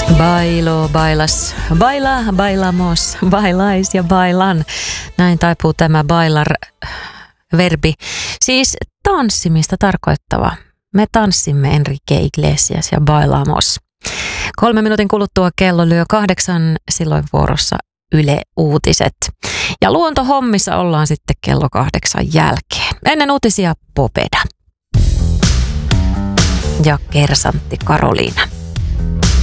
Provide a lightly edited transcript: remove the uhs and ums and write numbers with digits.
Bailo, bailas, baila, bailamos, bailais ja bailan. Näin taipuu tämä bailar-verbi. Siis tanssimista tarkoittava. Me tanssimme Enrique Iglesias ja bailamos. 3 minuutin kuluttua kello lyö 8, silloin vuorossa Yle Uutiset. Ja luontohommissa ollaan sitten kello 8 jälkeen. Ennen uutisia Popeda. Ja kersantti Karoliina.